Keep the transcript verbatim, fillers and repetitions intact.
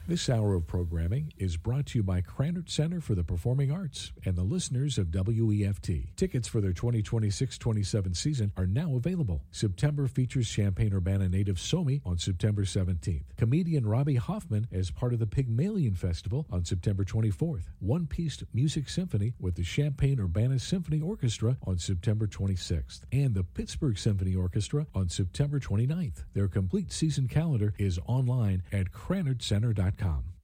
This hour of programming is brought to you by Krannert Center for the Performing Arts and the listeners of W E F T. Tickets for their twenty twenty-six twenty-seven season are now available. September features Champaign-Urbana native Somi on September seventeenth. Comedian Robbie Hoffman as part of the Pygmalion Festival on September twenty-fourth. One-piece music symphony with the Champaign-Urbana Symphony Orchestra on September twenty-sixth. And the Pittsburgh Symphony Orchestra on September twenty-ninth. Their complete season calendar is online at krannert center dot com.